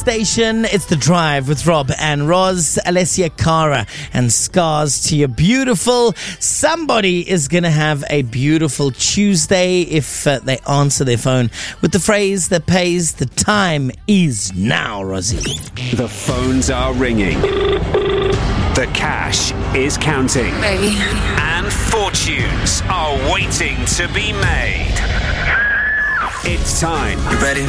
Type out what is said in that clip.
station. It's The Drive with Rob and Roz. Alessia Cara and Scars to Your Beautiful. Somebody is going to have a beautiful Tuesday if they answer their phone with the phrase that pays. The time is now, Rosie. The phones are ringing. The cash is counting. Baby. And fortunes are waiting to be made. It's time. You ready?